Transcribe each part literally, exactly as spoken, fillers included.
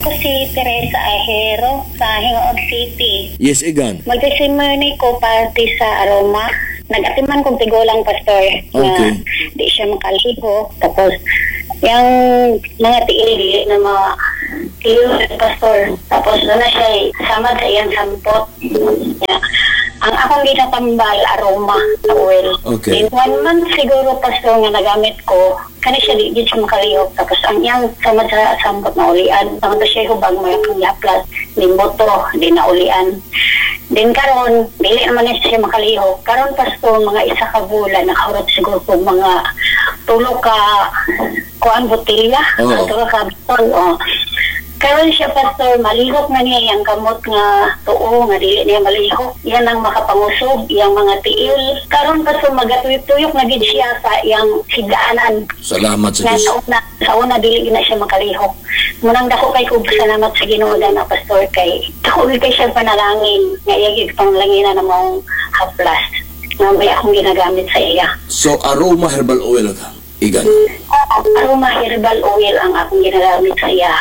Ako si Teresa Ahero sa Hingoog City. Yes, Igan. Mag-testimony ko pati sa Aroma. Nag-atiman kong tigulang pastor na Okay. di siya makaliho. Tapos, yung mga tiili na mga tiili pastor. Tapos, doon na siya sama sa iyang sampot. Yeah. Ang akong ginatambal, Aroma na oil. Okay. In one month siguro, pastor, nga nagamit ko, kani siya di, di siya makalihok. Tapos, ang iyang sama sa sampot na ulian. Tapos siya hubag mo yung yaplas, limboto, di na ulian. Din karon, dili naman na siya makalihok. Karon, pastor, mga isa ka bulan, nakahurot siguro po mga tulo ka kuan botilya. Oo. Tulo ka bitol, oh. Karon siya, pastor, malihok na niya yung gamot nga tuo, nga dili niya malihok. Yan ang makapangusog, yung mga tiil. Karon, pastor, magatuyok-tuyok na gid siya sa yung higdaanan. Salamat sa Nga Diyos. sa una, sa una dili na siya makalihok. Munang dako kay ko salamat sa Ginoo na pastor kay dako kay siya panalangin. Nga iyagig panglanginan na mong haplas. Nga may akong ginagamit sa iya. So, Aroma Herbal Oil ka, Igan. Oo, Aroma Herbal Oil ang akong ginagamit sa iya.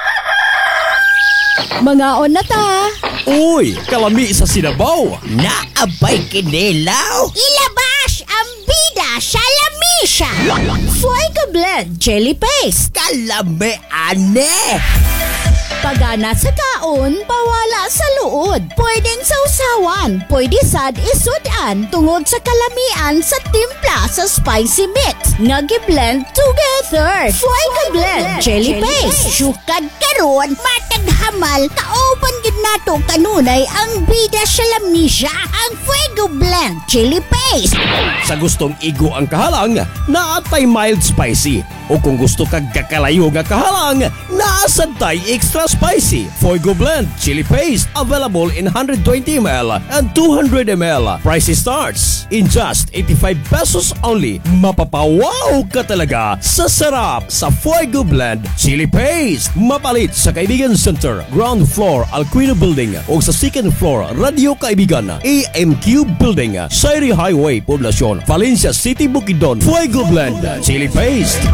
Mga on na ta. Uy, kalami sa sinabaw. Naabay kinilaw. Ilabas ang bida sa lamisa. Fuego Blend Jelly Paste. Kalami, ane. Pagana sa kaon, pawala sa luod. Pwedeng sausawan, pwede sad isudan tungod sa kalamian sa timpla sa spicy mix. Nagi-blend together. Fuego Blend Jelly Paste. Sukad karon, matag hamal, kauban gid nato kanunay ang bida sa lamisa, ang Fuego Blend Jelly Paste. Sa gustong igo ang kahalang, naatay mild spicy. O kung gusto kag kakalayo nga kahalang, naasantay extra spicy. Fuego Blend Chili Paste available in one hundred twenty milliliters and two hundred milliliters. Price starts in just eighty-five pesos only. Mapapawaw ka talaga sa sarap sa Fuego Blend Chili Paste. Mapalit sa Kaibigan Center, ground floor Alquino Building o sa second floor Radio Kaibigan A M Q Building, Sairi Highway, Poblacion, Valencia City, Bukidnon. Fuego Blend Chili Paste.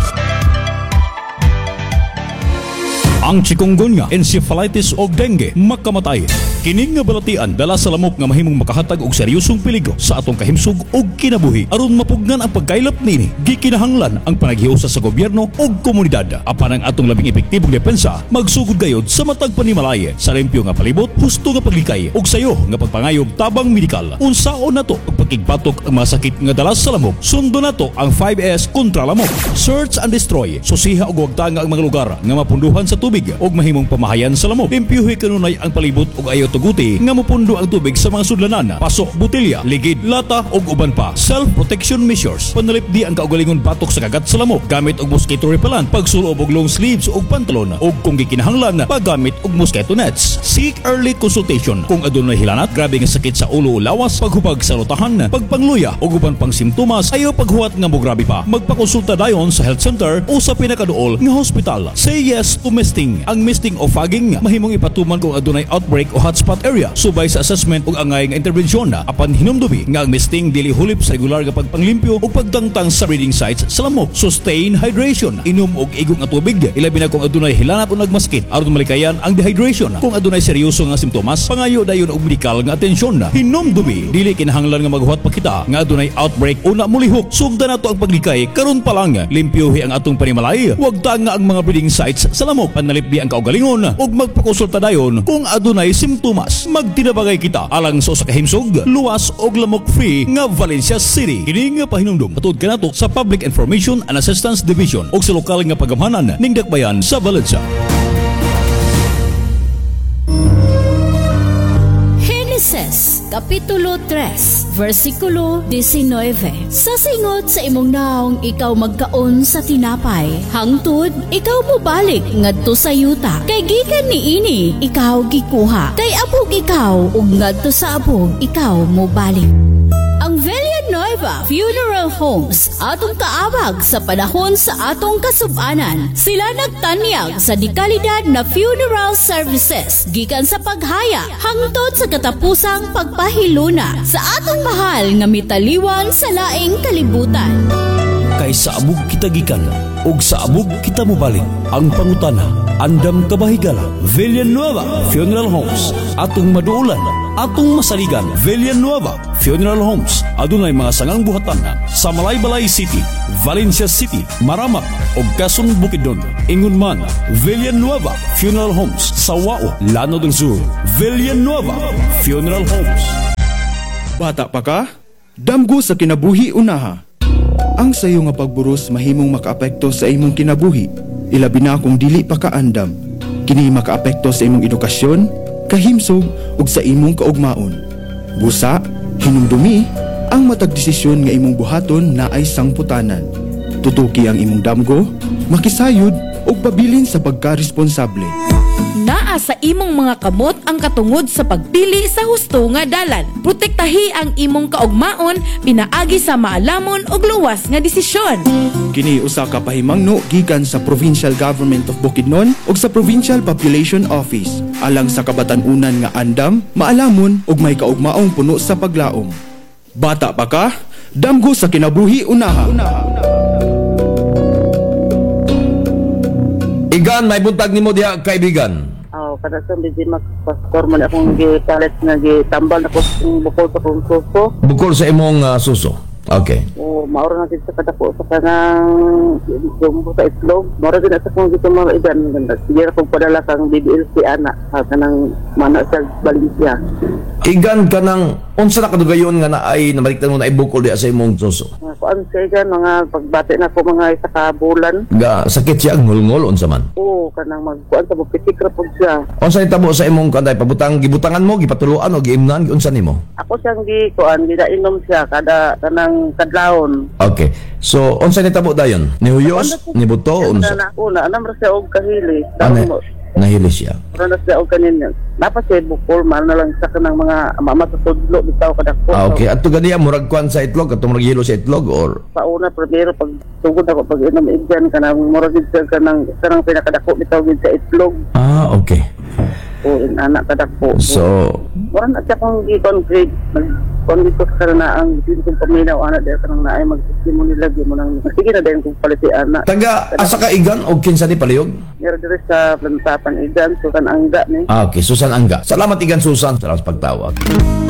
Ang chikungunya, encephalitis o dengue makamatay. Kining nga balatian dala sa lamok nga mahimong makahatag og seryosong peligro sa atong kahimsog ug kinabuhi. Aron mapugnan ang pagkaylap nini, gikinahanglan ang panaghiusa sa gobyerno ug komunidad. Apan ang atong labing epektibong depensa magsugod gayod sa matag panimalay, sa limpyo nga palibot, husto nga paglikay ug sayo nga pagpangayog tabang medikal. Unsaon nato ang pagkigbatok ang mga sakit nga dala sa lamok. Sundo nato ang five S kontra lamok. Search and destroy. Susiha ug wagtanga ang mga lugar nga mapunduhan sa tubig og mahimong pamahayan sa lamok. Limpyuhi kanunay ang palibot ug ayaw tuguti nga mapundo ang tubig sa mga sudlanan, pasok, botelya, ligid, lata ug uban pa. Self-protection measures. Panalipdi ang kaugalingon batok sa kagat sa lamok gamit og mosquito repellent, pagsulob og long sleeves ug pantalon ug kung gikinahanglan paggamit og mosquito nets. Seek early consultation kung adunay hilanat, grabe nga sakit sa ulo o lawas, paghubag sa lutahan, pagpangluya ug uban pang simptomas, ayaw paghuwat nga mo grabe pa. Magpakonsulta dayon sa health center o sa pinakaduol nga hospital. Say yes to misting. Ang misting o fogging mahimong ipatuman kung adunay outbreak o hotspot area subay sa assessment ug angay nga intervensyon. Apan hinumdubi nga ang misting dili hulip sa regular nga pagpanglimpyo ug pagdangtang sa breeding sites sa lamok. Sustain hydration. Inom og igong nga tubig ilabi na kung adunay hilanat o nagmaskit aron malikayan ang dehydration. Kung adunay seryoso nga simptomas, pangayo dayon og medikal nga atensyon. Hinumdubi dili kinahanglan nga maghuwat pa kita nga adunay outbreak o na mulihok. Sugda nato ang paglikay karon pa lang. Limpyuhi ang atong panimalay. Huwag tanga ang mga breeding sites sa lamok. Panalipdi ang kaugalingon ug magpakonsulta dayon kung adunay simptomas. Magtinabagay kita alang sa usa ka himsog, luwas og lamok free nga Valencia City. Kini nga pahinumdom patud kanato sa Public Information and Assistance Division ug sa lokal nga pagamhanan ning dakbayan sa Valencia. Genesis Kapitulo three, versikulo nineteen. Sa singot sa imong naong ikaw magkaon sa tinapay, hangtod ikaw mobalik ngadto sa yuta. Kay gikan niini ikaw gikuha, kay abog ikaw ug ngadto sa abog ikaw mobalik. Ang Villanueva Funeral Homes atong kaabag sa panahon sa atong kasub-anan. Sila nagtanyag sa dekalidad na funeral services gikan sa paghaya hangtod sa katapusang pagpahiluna sa atong mahal nga mitaliwan sa laing kalibutan. kay sa abog kita gikan ug sa abog kita mobalik. Ang pangutana, andam ka ba higala? Villanueva Funeral Homes, atong maduulan, atong masaligan. Villanueva Funeral Homes adunay mga sangang buhatan sa Malaybalay City, Valencia City, Maramak ug Quezon Bukidnon. Ingon man, Villanueva Funeral Homes sa Wao, Llano del Sur. Villanueva Funeral Homes. Bata pa ka? Damgo sa kinabuhi unaha. Ang sayo nga pagburos mahimong makaapekto sa imong kinabuhi. Ilabi na kung dili pa ka andam. Kini makaapekto sa imong edukasyon, kahimsog ug sa imong kaugmaon. Busa, hinumdumi ang matag desisyon nga imong buhaton na ay sangputanan. Tutuki ang imong damgo, makisayod ug pabilin sa pagka-responsable. Naa sa imong mga kamot ang katungod sa pagpili sa husto nga dalan. Protektahi ang imong kaugmaon pinaagi sa maalamon ug luwas nga desisyon. Kini usa ka pahimangno gikan sa Provincial Government of Bukidnon ug sa Provincial Population Office alang sa kabatan-unan nga andam, maalamon ug may kaugmaong puno sa paglaom. Bata pa ka? Damgo sa kinabuhi unaha. Igan, may buntag nimo diha kaibigan. Oh, kada sa hindi mag-pastor man akong gipalit nga gitambal na ko bukol sa kong suso. Bukol sa imong uh, suso. Okay. O, mauro na din sa kadako sa kanang gumbo sa itlog. Mauro din sa kong gito mga igan. Sige na kong padala kang B B L C anak. Kanang mana sa Valencia. Igan ka ng unsa na kadugayon nga na ay nabaliktad mo na ibukol diha sa imong suso. Mga kuan sa igan, mga pagbati na ko mga isa ka bulan. Ga sakit siya ngul-ngul unsa man. Oo, kanang magkuan sa bupitik ra pud siya. Unsa nitabo sa imong kanday pabutang gibutangan mo, gipatuluan o giimnan unsa nimo? Ako siyang gi kuan, gidainom siya kada kanang kadlawon. Okay. So unsa nitabo dayon? Ni huyos, ni buto unsa? Una, una, anam ra siya og kahili. Ano? Damo mo. Nahili siya. Para na siya og kanin. Dapat siya bukol, man na lang sa kanang mga mama sa tudlo bitaw kadako. Ah, okay. At to ganiya murag kwan sa itlog, at murag yelo sa itlog or Sa una primero pag tugod ako pag inom igyan kanang murag gid siya kanang kanang pinakadako bitaw gid sa itlog. Ah, okay. O in anak kadako. So, Murag na siya kung gi-concrete. Kung dito ka na ang dito kong paminaw anak dahil kanang naay mag-testimony lagi mo nang sige na din kung paliti anak. taga asa ka igan o kinsa ni palihog? Meron dito sa plantapan igyan so kan angga ni. Ah, okay. Susan Angga. Salamat igan Susan sa pagtawag.